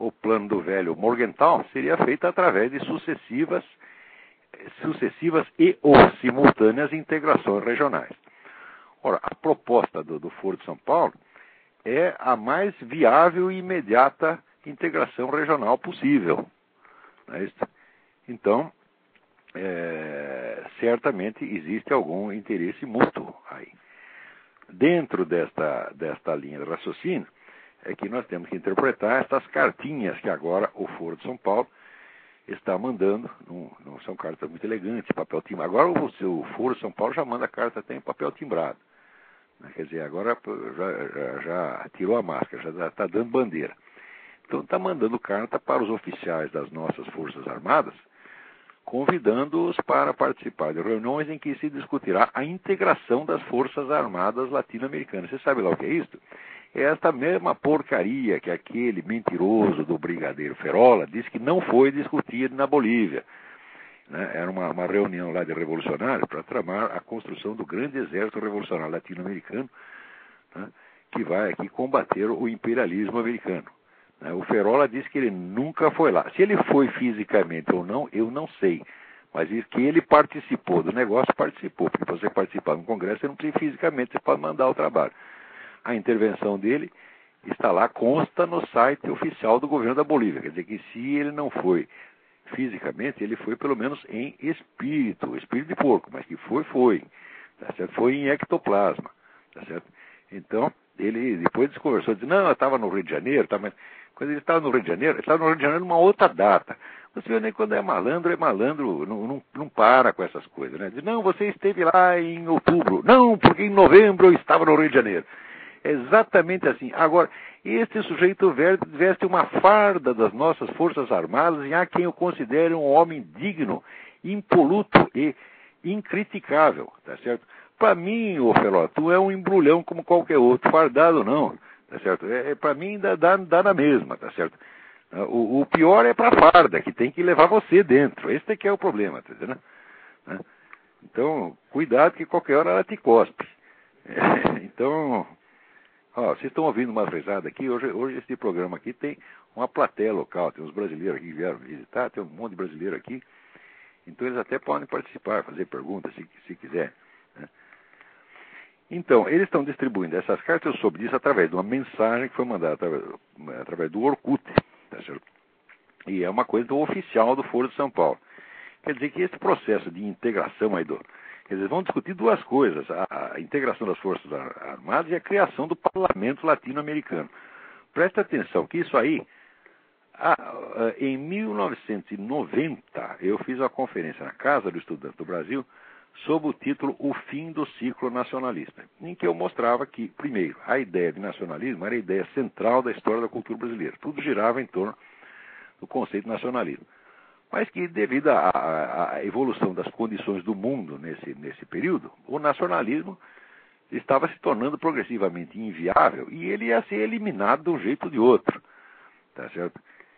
o plano do velho Morgenthau seria feito através de sucessivas e ou simultâneas integrações regionais. Ora, a proposta do Foro de São Paulo é a mais viável e imediata integração regional possível. Não é isso? Então, certamente existe algum interesse mútuo aí. Dentro desta linha de raciocínio, é que nós temos que interpretar estas cartinhas que agora o Foro de São Paulo está mandando. Não são cartas muito elegantes, papel timbrado. Agora o Foro de São Paulo já manda carta até em papel timbrado. Quer dizer, agora já tirou a máscara, já está dando bandeira. Então está mandando carta para os oficiais das nossas Forças Armadas, convidando-os para participar de reuniões em que se discutirá a integração das Forças Armadas latino-americanas. Você sabe lá o que é isso? É esta mesma porcaria que aquele mentiroso do brigadeiro Ferola disse que não foi discutida na Bolívia. Era uma reunião lá de revolucionários para tramar a construção do grande exército revolucionário latino-americano, né, que vai aqui combater o imperialismo americano. O Ferola disse que ele nunca foi lá. Se ele foi fisicamente ou não, eu não sei. Mas diz que ele participou do negócio, participou. Porque para você participar no Congresso, você não precisa ir fisicamente, você pode mandar o trabalho. A intervenção dele está lá, consta no site oficial do governo da Bolívia. Quer dizer que se ele não foi fisicamente, ele foi pelo menos em espírito de porco, mas que foi. Tá certo? Foi em ectoplasma. Tá certo? Então, ele depois conversou, disse, não, eu estava no Rio de Janeiro, mas quando ele estava no Rio de Janeiro, ele estava no Rio de Janeiro numa outra data. Você vê, nem quando é malandro, não para com essas coisas, né? Diz, não, você esteve lá em outubro. Não, porque em novembro eu estava no Rio de Janeiro. É exatamente assim. Agora, este sujeito veste uma farda das nossas Forças Armadas e há quem o considere um homem digno, impoluto e incriticável, tá certo? Para mim, ô Ferola, tu é um embrulhão como qualquer outro, fardado não, tá certo? Para mim dá na mesma, tá certo? O pior é para a farda, que tem que levar você dentro. Esse é que é o problema, tá entendendo? Então, cuidado que qualquer hora ela te cospe. Então, vocês estão ouvindo uma risada aqui. Hoje esse programa aqui tem uma plateia local, tem uns brasileiros aqui que vieram visitar, tem um monte de brasileiro aqui. Então eles até podem participar, fazer perguntas se quiser. Né? Então, eles estão distribuindo essas cartas, eu soube disso através de uma mensagem que foi mandada através do Orkut, tá certo? E é uma coisa do oficial do Foro de São Paulo. Quer dizer que esse processo de integração aí eles vão discutir duas coisas, a integração das Forças Armadas e a criação do Parlamento Latino-Americano. Presta atenção que isso aí, em 1990, eu fiz uma conferência na Casa do Estudante do Brasil sob o título O Fim do Ciclo Nacionalista, em que eu mostrava que, primeiro, a ideia de nacionalismo era a ideia central da história da cultura brasileira. Tudo girava em torno do conceito de nacionalismo. Mas que, devido à evolução das condições do mundo nesse período, o nacionalismo estava se tornando progressivamente inviável e ele ia ser eliminado de um jeito ou de outro. Tá certo?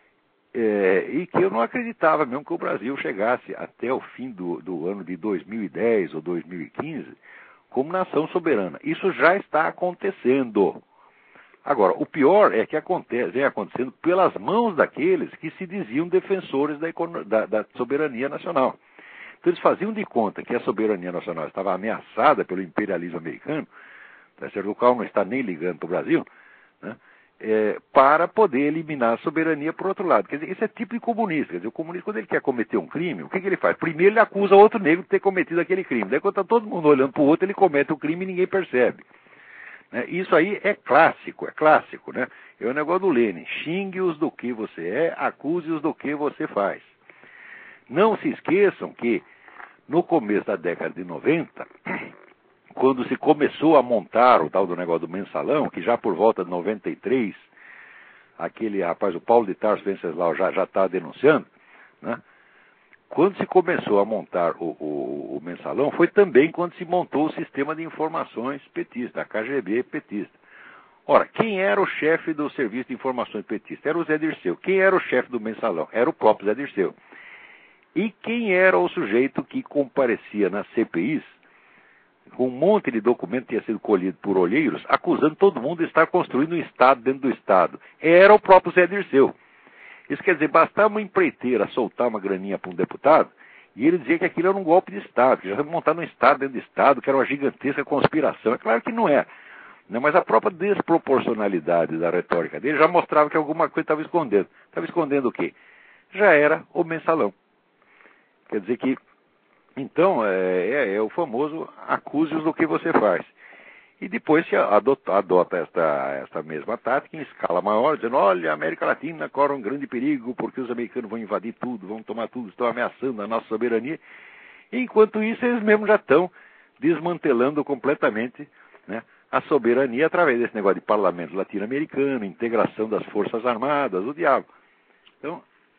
E que eu não acreditava mesmo que o Brasil chegasse até o fim do ano de 2010 ou 2015 como nação soberana. Isso já está acontecendo. Agora, o pior é que vem acontecendo pelas mãos daqueles que se diziam defensores da soberania nacional. Então eles faziam de conta que a soberania nacional estava ameaçada pelo imperialismo americano, tá certo? O qual não está nem ligando para o Brasil, né? Para poder eliminar a soberania por outro lado. Quer dizer, isso é tipo de comunista. Quer dizer, o comunista, quando ele quer cometer um crime, o que ele faz? Primeiro ele acusa outro negro de ter cometido aquele crime. Daí quando está todo mundo olhando para o outro, ele comete o crime e ninguém percebe. Isso aí é clássico, né? É o negócio do Lenin. Xingue-os do que você é, acuse-os do que você faz. Não se esqueçam que, no começo da década de 90, quando se começou a montar o tal do negócio do mensalão, que já por volta de 93, aquele rapaz, o Paulo de Tarso Venceslau, já está denunciando, né? Quando se começou a montar o mensalão, foi também quando se montou o sistema de informações petista, a KGB petista. Ora, quem era o chefe do Serviço de Informações petista? Era o Zé Dirceu. Quem era o chefe do mensalão? Era o próprio Zé Dirceu. E quem era o sujeito que comparecia nas CPIs, com um monte de documento que tinha sido colhido por olheiros, acusando todo mundo de estar construindo um Estado dentro do Estado? Era o próprio Zé Dirceu. Isso quer dizer, bastava uma empreiteira soltar uma graninha para um deputado e ele dizia que aquilo era um golpe de Estado, que já estava montado um Estado dentro de Estado, que era uma gigantesca conspiração. É claro que não é. Né? Mas a própria desproporcionalidade da retórica dele já mostrava que alguma coisa estava escondendo. Estava escondendo o quê? Já era o mensalão. Quer dizer que, então, é o famoso acuse-os do que você faz. E depois se adota esta mesma tática em escala maior, dizendo, olha, a América Latina corre um grande perigo porque os americanos vão invadir tudo, vão tomar tudo, estão ameaçando a nossa soberania. E, enquanto isso, eles mesmos já estão desmantelando completamente, né, a soberania através desse negócio de parlamento latino-americano, integração das forças armadas, o diabo. Então,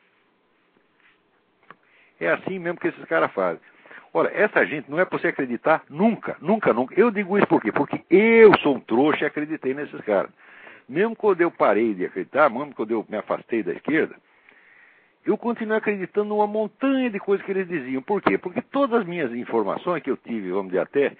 é assim mesmo que esses caras fazem. Olha, essa gente não é para você acreditar nunca, nunca, nunca. Eu digo isso por quê? Porque eu sou um trouxa e acreditei nesses caras. Mesmo quando eu parei de acreditar, mesmo quando eu me afastei da esquerda, eu continuo acreditando numa montanha de coisas que eles diziam. Por quê? Porque todas as minhas informações que eu tive, vamos dizer até,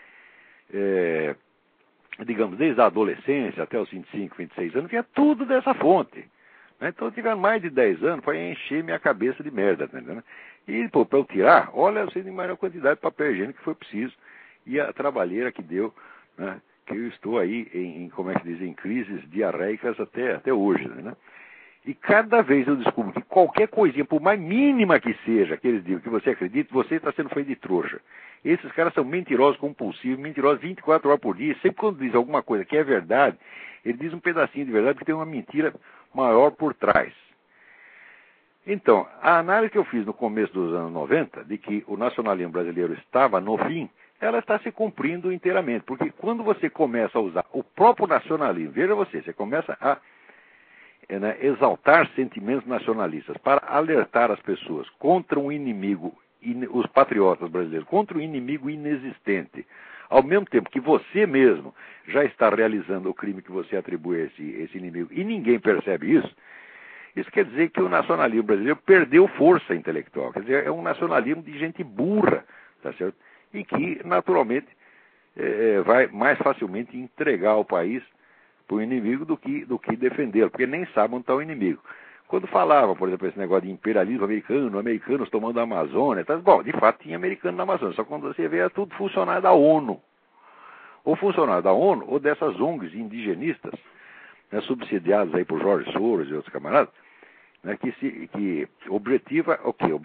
digamos, desde a adolescência até os 25, 26 anos, vinha tudo dessa fonte. Então eu tive mais de 10 anos para encher minha cabeça de merda, tá entendendo? E, pô, para eu tirar, olha, eu sei de mais a quantidade de papel higiênico que foi preciso e a trabalheira que deu, né? Que eu estou aí como é que dizem, em crises diarreicas até hoje, né? E cada vez eu descubro que qualquer coisinha, por mais mínima que seja, que eles digam que você acredita, você está sendo feito de trouxa. Esses caras são mentirosos compulsivos, mentirosos 24 horas por dia. Sempre quando diz alguma coisa que é verdade, ele diz um pedacinho de verdade porque tem uma mentira maior por trás. Então, a análise que eu fiz no começo dos anos 90, de que o nacionalismo brasileiro estava no fim, ela está se cumprindo inteiramente. Porque quando você começa a usar o próprio nacionalismo, veja você começa a exaltar sentimentos nacionalistas para alertar as pessoas contra um inimigo, os patriotas brasileiros, contra um inimigo inexistente, ao mesmo tempo que você mesmo já está realizando o crime que você atribui a esse inimigo, e ninguém percebe isso, isso quer dizer que o nacionalismo brasileiro perdeu força intelectual. Quer dizer, é um nacionalismo de gente burra, tá certo? E que, naturalmente, vai mais facilmente entregar o país para o inimigo do que defendê-lo, porque nem sabe onde está o inimigo. Quando falava, por exemplo, esse negócio de imperialismo americano, americanos tomando a Amazônia, tá, bom, de fato tinha americano na Amazônia, só que quando você vê é tudo funcionário da ONU. Ou funcionário da ONU, ou dessas ONGs indigenistas, né, subsidiadas aí por Jorge Soros e outros camaradas, né, que objetiva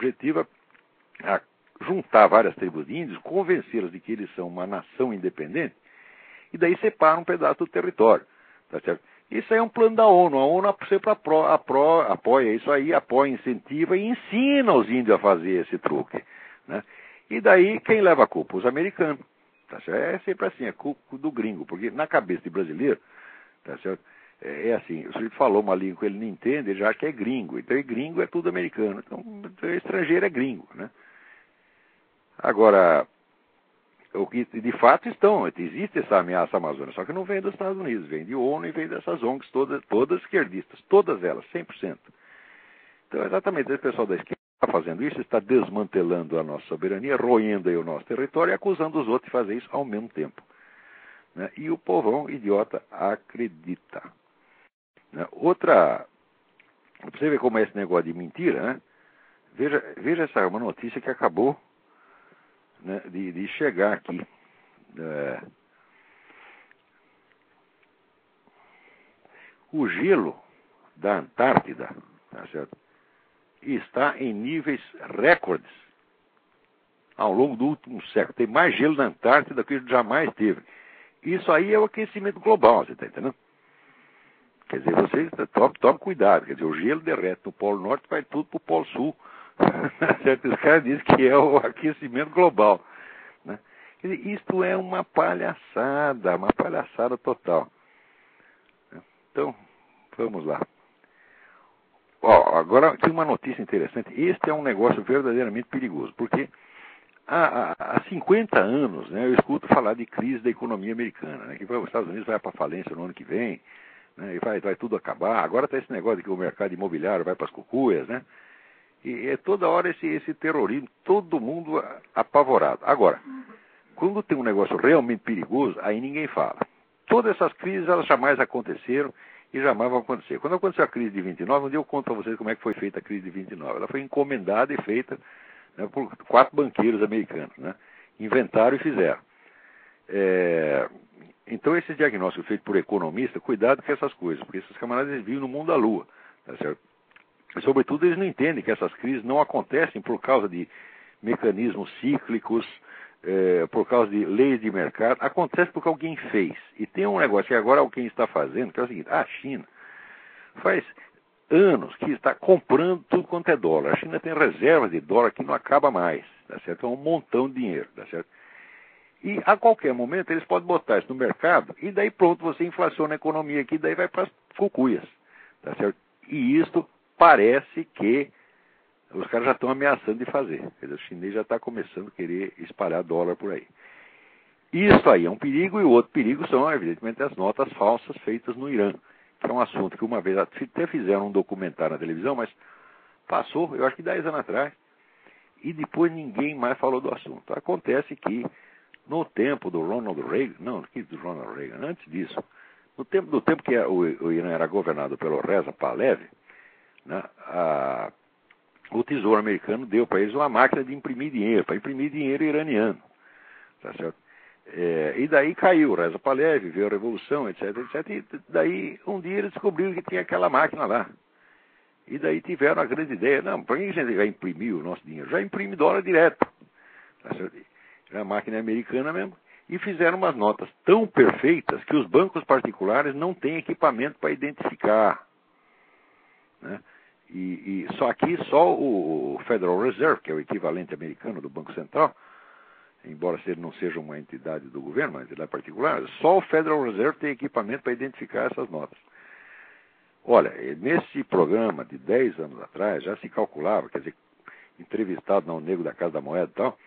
a juntar várias tribos de índios, convencê-los de que eles são uma nação independente, e daí separa um pedaço do território. Tá certo? Isso aí é um plano da ONU. A ONU sempre apoia isso aí, apoia, incentiva e ensina os índios a fazer esse truque. Né? E daí quem leva a culpa? Os americanos. Tá certo? É sempre assim, é culpa do gringo, porque na cabeça de brasileiro, tá certo? É assim, o sujeito falou uma língua que ele não entende, ele já acha que é gringo. Então, gringo é tudo americano. Então, estrangeiro é gringo. Né? Agora, o que de fato existe essa ameaça amazônica, só que não vem dos Estados Unidos, vem de ONU e vem dessas ONGs todas esquerdistas, todas elas, 100%. Então, exatamente, esse pessoal da esquerda está fazendo isso, está desmantelando a nossa soberania, roendo aí o nosso território e acusando os outros de fazer isso ao mesmo tempo. Né? E o povão idiota acredita. Né? Outra, para você ver como é esse negócio de mentira, né? Veja essa uma notícia que acabou, né, de chegar aqui. O gelo da Antártida, tá certo, está em níveis recordes ao longo do último século. Tem mais gelo na Antártida que jamais teve. Isso aí é o aquecimento global, você está entendendo? Quer dizer, você tome cuidado. Quer dizer, o gelo derrete no Polo Norte e vai tudo para o Polo Sul. Certo? Os caras dizem que é o aquecimento global. Né? Quer dizer, isto é uma palhaçada total. Então, vamos lá. Agora tem uma notícia interessante. Este é um negócio verdadeiramente perigoso, porque há 50 anos, né, eu escuto falar de crise da economia americana, né, que os Estados Unidos vai para falência no ano que vem, né, e vai tudo acabar. Agora está esse negócio de que o mercado imobiliário vai para as cucuias, né? E é toda hora esse terrorismo, todo mundo apavorado. Agora, quando tem um negócio realmente perigoso, aí ninguém fala. Todas essas crises, elas jamais aconteceram e jamais vai acontecer. Quando aconteceu a crise de 29, um dia eu conto para vocês como é que foi feita a crise de 29. Ela foi encomendada e feita, né, por 4 banqueiros americanos, né? Inventaram e fizeram. Então, esses diagnósticos feitos por economistas, cuidado com essas coisas, porque esses camaradas vivem no mundo da lua, tá certo? E, sobretudo, eles não entendem que essas crises não acontecem por causa de mecanismos cíclicos, por causa de leis de mercado, acontece porque alguém fez. E tem um negócio que agora alguém está fazendo, que é o seguinte: a China faz anos que está comprando tudo quanto é dólar. A China tem reservas de dólar que não acaba mais, tá certo? É um montão de dinheiro, tá certo? E a qualquer momento eles podem botar isso no mercado e daí pronto, você inflaciona a economia aqui, daí vai para as cucuias, tá certo? E isto parece que os caras já estão ameaçando de fazer. Quer dizer, o chinês já está começando a querer espalhar dólar por aí. Isso aí é um perigo, e o outro perigo são, evidentemente, as notas falsas feitas no Irã, que é um assunto que uma vez até fizeram um documentário na televisão, mas passou, eu acho que 10 anos atrás, e depois ninguém mais falou do assunto. Acontece que no tempo do Ronald Reagan, não, que do Ronald Reagan, antes disso, no tempo que o Irã era governado pelo Reza Pahlavi, né, o Tesouro americano deu para eles uma máquina de imprimir dinheiro, para imprimir dinheiro iraniano, tá certo? E daí caiu o Reza Pahlavi, veio a revolução, etc, etc, e daí um dia eles descobriram que tinha aquela máquina lá. E daí tiveram a grande ideia: não, para que a gente vai imprimir o nosso dinheiro? Já imprime dólar direto, tá certo? A máquina é americana mesmo, e fizeram umas notas tão perfeitas que os bancos particulares não têm equipamento para identificar, né? E só o Federal Reserve, que é o equivalente americano do Banco Central, embora não seja uma entidade do governo, uma entidade particular, só o Federal Reserve tem equipamento para identificar essas notas. Olha, nesse programa de 10 anos atrás, já se calculava, quer dizer, entrevistado no Nego da Casa da Moeda e tal,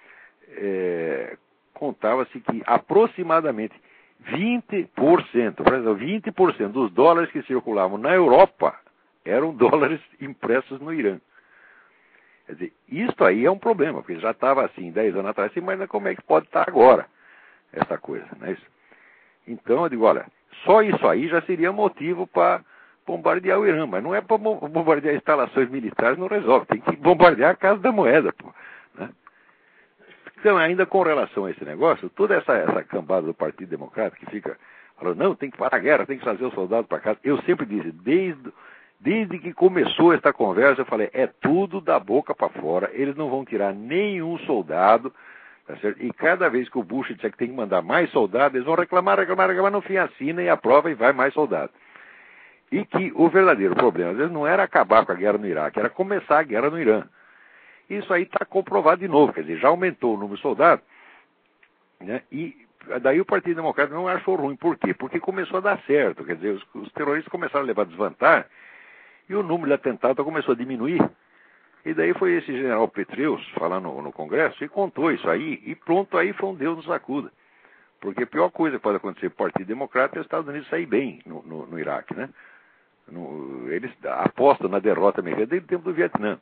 contava-se que aproximadamente 20%, por exemplo, 20% dos dólares que circulavam na Europa eram dólares impressos no Irã. Quer dizer, isso aí é um problema, porque já estava assim 10 anos atrás, mas como é que pode estar agora essa coisa, não é isso? Então eu digo, olha, só isso aí já seria motivo para bombardear o Irã, mas não é para bombardear instalações militares, não resolve, tem que bombardear a Casa da Moeda, pô, né? Então, ainda com relação a esse negócio, toda essa cambada do Partido Democrata que fica falando: não, tem que parar a guerra, tem que trazer os soldados para casa. Eu sempre disse, desde que começou esta conversa, eu falei: é tudo da boca para fora, eles não vão tirar nenhum soldado, tá certo? E cada vez que o Bush disser que tem que mandar mais soldados, eles vão reclamar, no fim assina e aprova e vai mais soldado. E que o verdadeiro problema, às vezes, não era acabar com a guerra no Iraque, era começar a guerra no Irã. Isso aí está comprovado de novo, quer dizer, já aumentou o número de soldados, né? E daí o Partido Democrata não achou ruim. Por quê? Porque começou a dar certo, quer dizer, os terroristas começaram a levar desvantagem e o número de atentados começou a diminuir. E daí foi esse general Petraeus falar no Congresso e contou isso aí, e pronto, aí foi um Deus nos acuda. Porque a pior coisa que pode acontecer para o Partido Democrata é os Estados Unidos sair bem no Iraque, né? Eles apostam na derrota americana desde o tempo do Vietnã.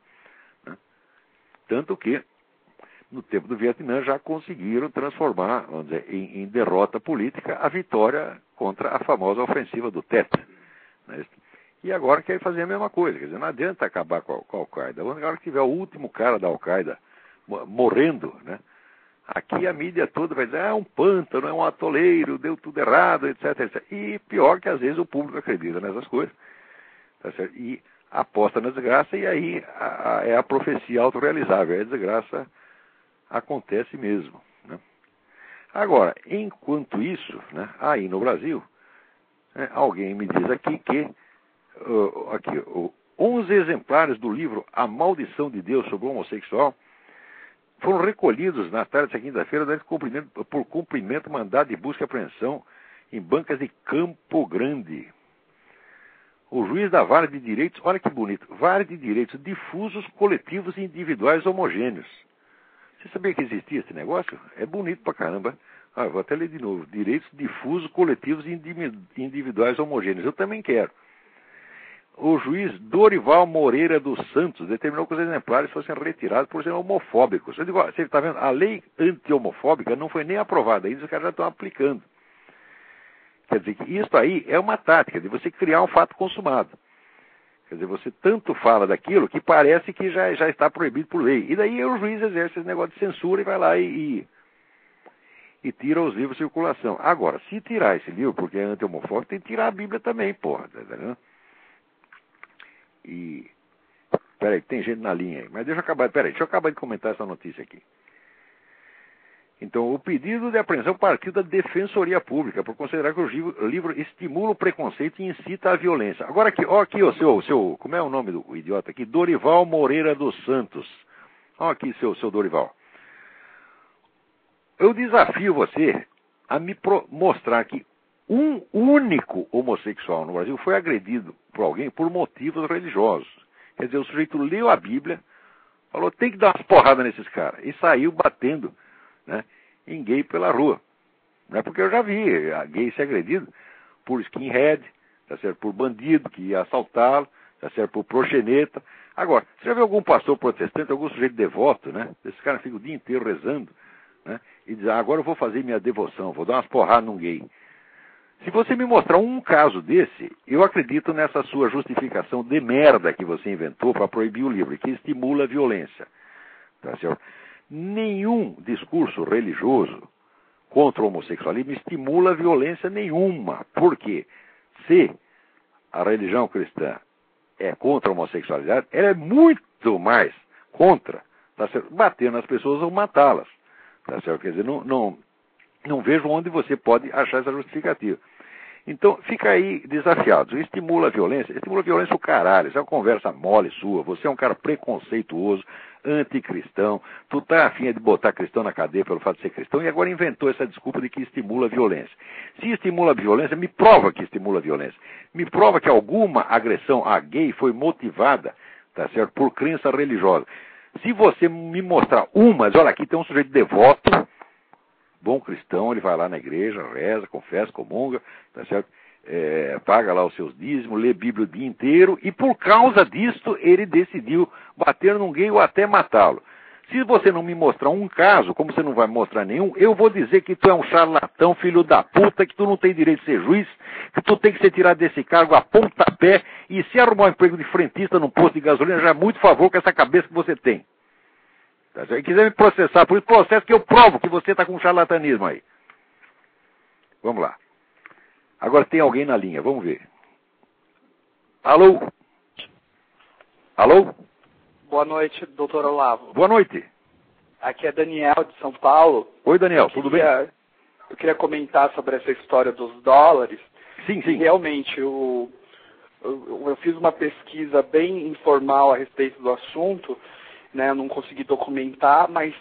Tanto que, no tempo do Vietnã, já conseguiram transformar, vamos dizer, em derrota política a vitória contra a famosa ofensiva do Tet, né? E agora quer fazer a mesma coisa. Quer dizer, não adianta acabar com a Al-Qaeda. Agora que tiver o último cara da Al-Qaeda morrendo, né? Aqui a mídia toda vai dizer: é um pântano, é um atoleiro, deu tudo errado, etc, etc. E pior que às vezes o público acredita nessas coisas, tá certo? E aposta na desgraça, e aí é a profecia autorrealizável. A desgraça acontece mesmo, né? Agora, enquanto isso, né, aí no Brasil, né, alguém me diz aqui que 11 exemplares do livro A Maldição de Deus sobre o Homossexual foram recolhidos na tarde desta quinta-feira por cumprimento mandado de busca e apreensão em bancas de Campo Grande. O juiz da Vara de Direitos, olha que bonito, Vara de Direitos Difusos, Coletivos e Individuais Homogêneos. Você sabia que existia esse negócio? É bonito pra caramba. Vou até ler de novo. Direitos Difusos, Coletivos e Individuais Homogêneos. Eu também quero. O juiz Dorival Moreira dos Santos determinou que os exemplares fossem retirados por serem homofóbicos. Eu digo, você está vendo, a lei anti-homofóbica não foi nem aprovada ainda, os caras já estão aplicando. Quer dizer, que isso aí é uma tática de você criar um fato consumado. Quer dizer, você tanto fala daquilo que parece que já está proibido por lei. E daí o juiz exerce esse negócio de censura e vai lá e tira os livros de circulação. Agora, se tirar esse livro, porque é anti-homofóbico, tem que tirar a Bíblia também, porra. Tá entendendo? E... Peraí, tem gente na linha aí. Mas deixa eu acabar de comentar essa notícia aqui. Então, o pedido de apreensão partiu da Defensoria Pública, por considerar que o livro estimula o preconceito e incita a violência. Agora aqui, ó, aqui o seu, como é o nome do idiota aqui? Dorival Moreira dos Santos. Ó aqui, seu Dorival. Eu desafio você a me mostrar que um único homossexual no Brasil foi agredido por alguém por motivos religiosos. Quer dizer, o sujeito leu a Bíblia, falou, tem que dar umas porradas nesses caras, e saiu batendo, né, em gay pela rua. Não é porque eu já vi a gay ser agredido por skinhead, tá certo? Por bandido que ia assaltá-lo, tá certo? Por proxeneta. Agora, você já viu algum pastor protestante, algum sujeito devoto, né? Esses caras ficam o dia inteiro rezando, né? E dizem, agora eu vou fazer minha devoção, vou dar umas porradas num gay. Se você me mostrar um caso desse, eu acredito nessa sua justificação de merda que você inventou para proibir o livro, que estimula a violência. Tá certo? Nenhum discurso religioso contra o homossexualismo estimula violência nenhuma. Por quê? Se a religião cristã é contra a homossexualidade, ela é muito mais contra, tá certo? Bater nas pessoas ou matá-las. Tá certo? Quer dizer, não vejo onde você pode achar essa justificativa. Então, fica aí desafiado. Estimula a violência o caralho. Isso é uma conversa mole sua. Você é um cara preconceituoso, anticristão. Tu tá afim de botar cristão na cadeia pelo fato de ser cristão e agora inventou essa desculpa de que estimula a violência. Se estimula a violência, me prova que estimula a violência. Me prova que alguma agressão a gay foi motivada, tá certo, por crença religiosa. Se você me mostrar uma, olha, aqui tem um sujeito devoto, bom cristão, ele vai lá na igreja, reza, confessa, comunga, tá certo? Paga lá os seus dízimos, lê Bíblia o dia inteiro, e por causa disto ele decidiu bater num gay ou até matá-lo. Se você não me mostrar um caso, como você não vai mostrar nenhum, eu vou dizer que tu é um charlatão, filho da puta, que tu não tem direito de ser juiz, que tu tem que ser tirado desse cargo a pontapé, e se arrumar um emprego de frentista num posto de gasolina, já é muito favor com essa cabeça que você tem. Se quiser me processar por isso, processo que eu provo que você está com charlatanismo aí. Vamos lá. Agora tem alguém na linha, vamos ver. Alô? Alô? Boa noite, doutor Olavo. Boa noite. Aqui é Daniel, de São Paulo. Oi, Daniel, tudo bem? Eu queria comentar sobre essa história dos dólares. Sim. E realmente, eu fiz uma pesquisa bem informal a respeito do assunto, né? Eu não consegui documentar, mas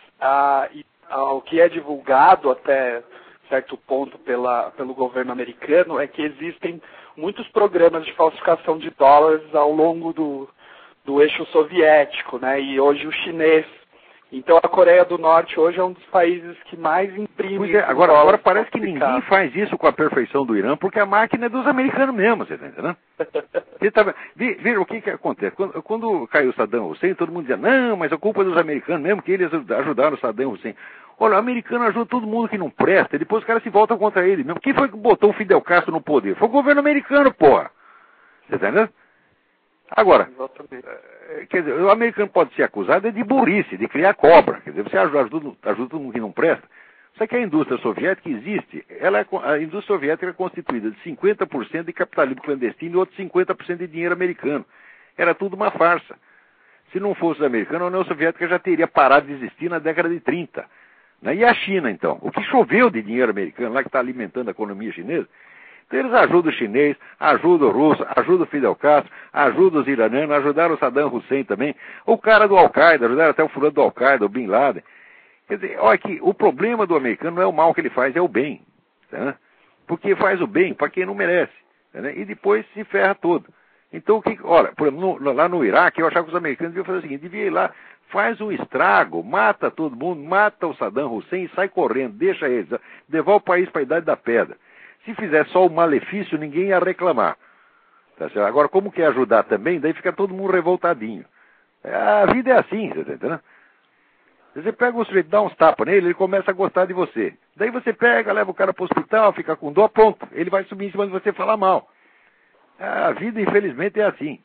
o que é divulgado até certo ponto pelo governo americano é que existem muitos programas de falsificação de dólares ao longo do eixo soviético, né? E hoje o chinês. Então a Coreia do Norte hoje é um dos países que mais imprime. Pois é, agora parece que ninguém faz isso com a perfeição do Irã, porque a máquina é dos americanos mesmo, você está entendendo? Veja o que acontece. Quando caiu Saddam Hussein, todo mundo dizia, não, mas a culpa é dos americanos mesmo, que eles ajudaram o Saddam Hussein. Olha, o americano ajuda todo mundo que não presta, e depois os caras se voltam contra ele mesmo. Quem foi que botou o Fidel Castro no poder? Foi o governo americano, porra. Você está entendendo? Agora, quer dizer, o americano pode ser acusado de burrice, de criar cobra. Quer dizer, você ajuda todo mundo que não presta. Só que a indústria soviética existe. A indústria soviética é constituída de 50% de capitalismo clandestino e outros 50% de dinheiro americano. Era tudo uma farsa. Se não fosse os americanos, a União Soviética já teria parado de existir na década de 30. Né? E a China, então? O que choveu de dinheiro americano lá que está alimentando a economia chinesa? Então eles ajudam o chinês, ajudam o russo, ajudam o Fidel Castro, ajudam os iranianos, ajudaram o Saddam Hussein também, o cara do Al-Qaeda, ajudaram até o fulano do Al-Qaeda, o Bin Laden. Quer dizer, olha que o problema do americano não é o mal que ele faz, é o bem. Tá? Porque faz o bem para quem não merece. Tá? E depois se ferra todo. Então, olha, por exemplo, lá no Iraque, eu achava que os americanos deviam fazer o seguinte, devia ir lá, faz um estrago, mata todo mundo, mata o Saddam Hussein e sai correndo, deixa eles, devolve o país para a Idade da Pedra. Se fizer só o malefício, ninguém ia reclamar. Tá certo? Agora, como quer ajudar também, daí fica todo mundo revoltadinho. A vida é assim, você tá entendendo? Você pega o sujeito, dá uns tapas nele, ele começa a gostar de você. Daí você pega, leva o cara para o hospital, fica com dor, pronto. Ele vai subir em cima de você e falar mal. A vida, infelizmente, é assim.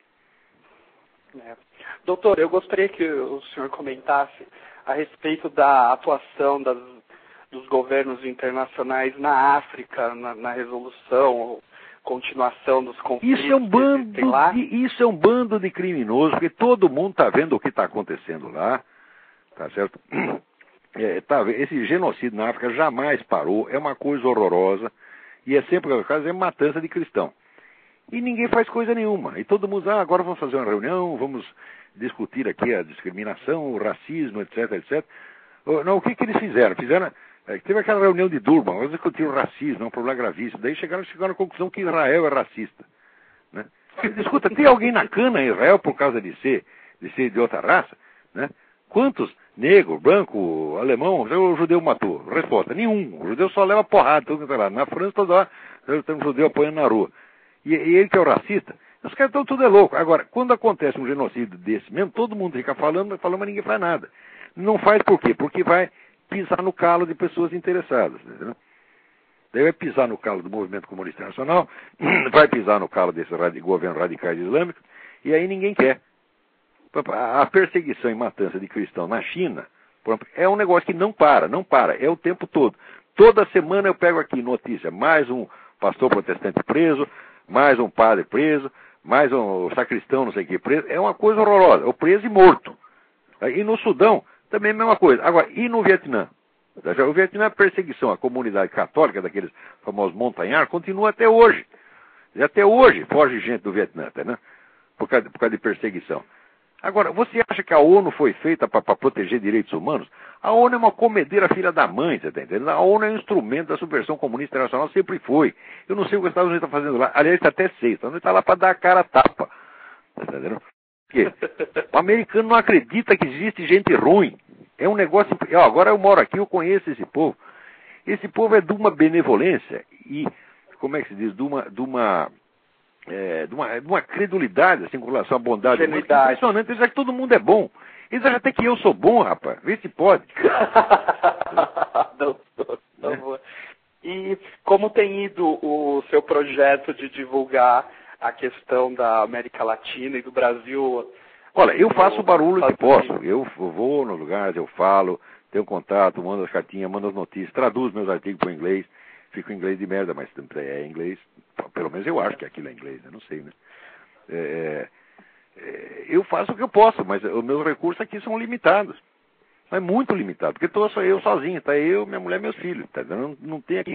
Doutor, eu gostaria que o senhor comentasse a respeito da atuação dos governos internacionais na África, na resolução ou continuação dos conflitos. Isso é um bando de criminosos, porque todo mundo está vendo o que está acontecendo lá, tá certo? Esse genocídio na África jamais parou, é uma coisa horrorosa, e é sempre, no caso, é matança de cristão. E ninguém faz coisa nenhuma. E todo mundo, agora vamos fazer uma reunião, vamos discutir aqui a discriminação, o racismo, etc, etc. Não, o que eles fizeram? Teve aquela reunião de Durban, vamos discutir o racismo, é um problema gravíssimo. Daí chegaram à conclusão que Israel é racista. Né? Escuta, tem alguém na cana em Israel por causa de ser de outra raça? Né? Quantos negro, branco, alemão, o judeu matou? Resposta, nenhum. O judeu só leva porrada, tudo que tá lá. Na França, toda hora, tem um judeu apanhando na rua. E ele que é o racista? Os caras estão tudo é louco. Agora, quando acontece um genocídio desse mesmo, todo mundo fica falando, mas ninguém faz nada. Não faz por quê? Porque vai pisar no calo de pessoas interessadas. Entendeu? Daí vai pisar no calo do movimento comunista internacional, vai pisar no calo desses governos radicais islâmicos, e aí ninguém quer. A perseguição e matança de cristãos na China é um negócio que não para, é o tempo todo. Toda semana eu pego aqui notícia, mais um pastor protestante preso, mais um padre preso, mais um sacristão não sei o que preso. É uma coisa horrorosa, o preso e morto. E no Sudão, também a mesma coisa. Agora, e no Vietnã? O Vietnã, a perseguição à comunidade católica, daqueles famosos montanhares, continua até hoje. E até hoje foge gente do Vietnã, né? Por causa de perseguição. Agora, você acha que a ONU foi feita para proteger direitos humanos? A ONU é uma comedeira filha da mãe, você está entendendo? A ONU é um instrumento da subversão comunista internacional, sempre foi. Eu não sei o que os Estados Unidos estão fazendo lá. Aliás, até sei. Os Estados Unidos está lá para dar a cara a tapa. Está entendendo? Porque o americano não acredita que existe gente ruim. É um negócio... Agora eu moro aqui, eu conheço esse povo. Esse povo é de uma benevolência e, como é que se diz, de uma credulidade, assim, com relação à bondade. É impressionante, eles acham que todo mundo é bom. Eles acham até que eu sou bom, rapaz. Vê se pode. Não. E como tem ido o seu projeto de divulgar a questão da América Latina e do Brasil? Olha, eu faço o barulho que posso. Eu vou nos lugares, eu falo, tenho contato, mando as cartinhas, mando as notícias, traduzo meus artigos para o inglês. Fico em inglês de merda, mas é inglês. Pelo menos eu acho que aquilo é inglês, né? Não sei, né? Eu faço o que eu posso, mas os meus recursos aqui são limitados. É muito limitado, porque sou eu sozinho, tá? Eu, minha mulher e meus filhos, tá? Não tem aqui